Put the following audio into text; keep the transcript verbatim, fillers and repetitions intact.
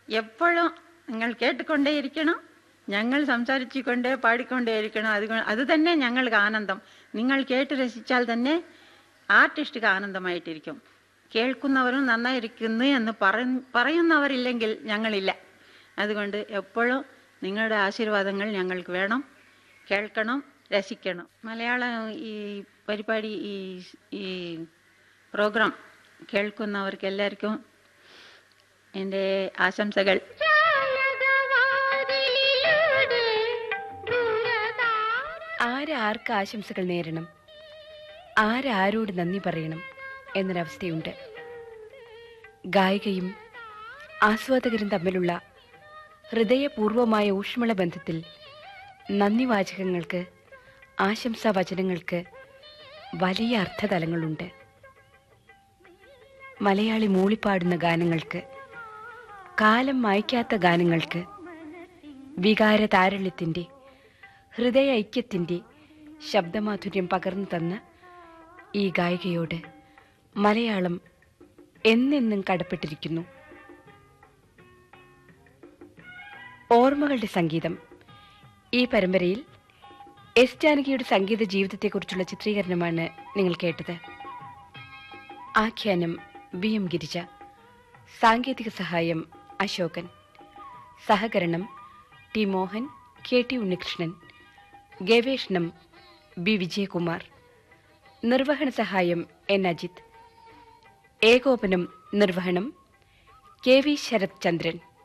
എപ്പോഴും നിങ്ങൾ കേട്ടുകൊണ്ടേയിരിക്കണം. ഞങ്ങൾ സംസാരിച്ചുകൊണ്ടേ പാടിക്കൊണ്ടേയിരിക്കണം. അത് അത് തന്നെ ഞങ്ങൾക്ക് ആനന്ദം. നിങ്ങൾ കേട്ട് രസിച്ചാൽ തന്നെ ആർട്ടിസ്റ്റിക്ക് ആനന്ദമായിട്ടിരിക്കും. കേൾക്കുന്നവരും നന്നായിരിക്കുന്നു എന്ന് പറയുന്നവരില്ലെങ്കിൽ ഞങ്ങളില്ല. അതുകൊണ്ട് എപ്പോഴും നിങ്ങളുടെ ആശീർവാദങ്ങൾ ഞങ്ങൾക്ക് വേണം. കേൾക്കണം, രസിക്കണം. മലയാളം ഈ പരിപാടി ഈ ഈ പ്രോഗ്രാം കേൾക്കുന്നവർക്ക് എല്ലാവർക്കും എൻ്റെ ആശംസകൾ. ആരാർക്ക് ആശംസകൾ നേരണം, ആരാരോട് നന്ദി പറയണം എന്നൊരവസ്ഥയുണ്ട്. ഗായികയും ആസ്വാദകരും തമ്മിലുള്ള ഹൃദയപൂർവമായ ഊഷ്മള ബന്ധത്തിൽ നന്ദിവാചകങ്ങൾക്ക്, ആശംസാ വചനങ്ങൾക്ക് വലിയ അർത്ഥതലങ്ങളുണ്ട്. മലയാളി മൂളിപ്പാടുന്ന ഗാനങ്ങൾക്ക്, കാലം മായ്ക്കാത്ത ഗാനങ്ങൾക്ക്, വികാര താരള്യത്തിൻ്റെ, ഹൃദയ ഐക്യത്തിൻ്റെ ശബ്ദമാധുര്യം പകർന്നു തന്ന ഈ ഗായികയോട് മലയാളം എന്നെന്നും കടപ്പെട്ടിരിക്കുന്നു. ഓർമ്മകളുടെ സംഗീതം. ഈ പരമ്പരയിൽ എസ് ജാനകിയുടെ സംഗീത ജീവിതത്തെക്കുറിച്ചുള്ള ചിത്രീകരണമാണ് നിങ്ങൾ കേട്ടത്. ആഖ്യാനം വി എം ഗിരിജ, സാങ്കേതിക സഹായം അശോകൻ, സഹകരണം T Mohan, K T Unnikrishnan, ഗവേഷണം ബി വിജയകുമാർ, നിർവഹണ സഹായം എൻ അജിത്, ഏകോപനം നിർവഹണം കെ വി ശരത് ചന്ദ്രൻ.